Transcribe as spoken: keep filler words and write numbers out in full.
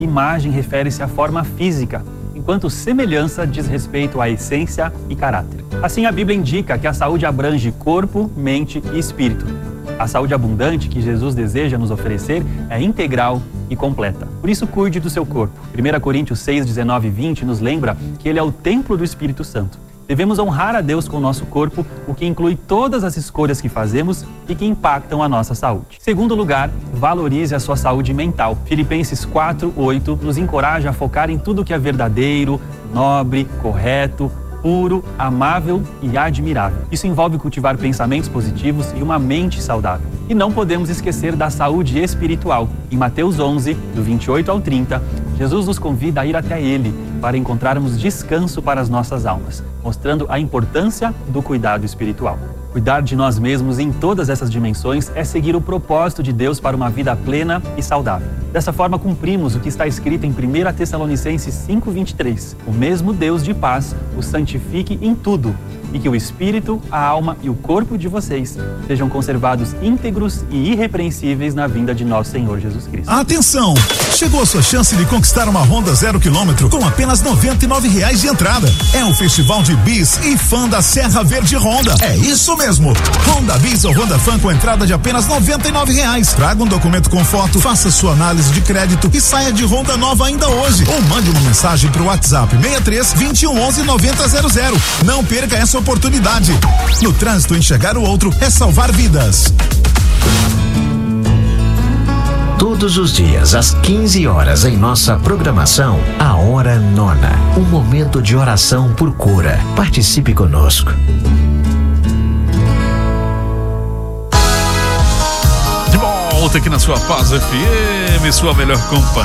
Imagem refere-se à forma física, enquanto semelhança diz respeito à essência e caráter. Assim, a Bíblia indica que a saúde abrange corpo, mente e espírito. A saúde abundante que Jesus deseja nos oferecer é integral e completa. Por isso, cuide do seu corpo. primeira Coríntios seis, dezenove e vinte nos lembra que ele é o templo do Espírito Santo. Devemos honrar a Deus com o nosso corpo, o que inclui todas as escolhas que fazemos e que impactam a nossa saúde. Segundo lugar, valorize a sua saúde mental. Filipenses quatro, oito nos encoraja a focar em tudo que é verdadeiro, nobre, correto, puro, amável e admirável. Isso envolve cultivar pensamentos positivos e uma mente saudável. E não podemos esquecer da saúde espiritual. Em Mateus onze, do vinte e oito ao trinta, Jesus nos convida a ir até Ele para encontrarmos descanso para as nossas almas, mostrando a importância do cuidado espiritual. Cuidar de nós mesmos em todas essas dimensões é seguir o propósito de Deus para uma vida plena e saudável. Dessa forma, cumprimos o que está escrito em primeira Tessalonicenses cinco, vinte e três. O mesmo Deus de paz os santifique em tudo, e que o espírito, a alma e o corpo de vocês sejam conservados íntegros e irrepreensíveis na vinda de nosso Senhor Jesus Cristo. Atenção! Chegou a sua chance de conquistar uma Honda zero quilômetro com apenas noventa e nove reais de entrada. É o Festival de Bis e Fã da Serra Verde Honda. É isso mesmo! Honda Bis ou Honda Fã com entrada de apenas noventa e nove reais. Traga um documento com foto, faça sua análise de crédito e saia de Honda nova ainda hoje. Ou mande uma mensagem pro WhatsApp seis três, vinte e um, onze, noventa zero zero. Não perca essa oportunidade. No trânsito, enxergar o outro é salvar vidas. Todos os dias, às quinze horas, em nossa programação, a Hora Nona. Um momento de oração por cura. Participe conosco. De volta aqui na sua Paz F M, sua melhor companhia.